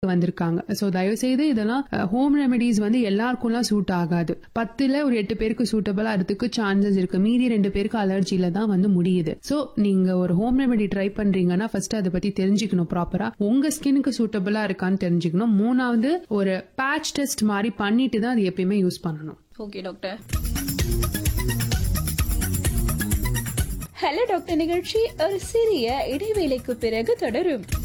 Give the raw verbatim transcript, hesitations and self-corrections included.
வந்திருக்காங்க. சோ தயவு செய்து இதெல்லாம் ஹோம் ரெமெடிஸ் வந்து எல்லாருக்கும் சூட் ஆகாது. பத்துல ஒரு எட்டு பேருக்கு சூட்டபிளா இருக்கிறதுக்கு சான்சஸ் இருக்கு. மீதி ரெண்டு பேருக்கு அலர்ஜில தான் வந்து முடியுது. சோ நீங்க ஒரு ஹோம் ரெமெடி ட்ரை பண்றீங்கன்னா ஃபர்ஸ்ட் அதை பத்தி தெரிஞ்சுக்கணும். ப்ராப்பரா உங்க ஸ்கின்னுக்கு சூட்டபிளா இருக்கான்னு தெரிஞ்சுக்கணும். மூணாவது ஒரு பேட்ச் டெஸ்ட் மாதிரி பண்ணிட்டு தான் அது எப்பயுமே யூஸ் பண்ணணும். Okay doctor. ஹலோ டாக்டர் நிகழ்ச்சி ஒரு சிறிய இடைவேளைக்கு பிறகு தொடரும்.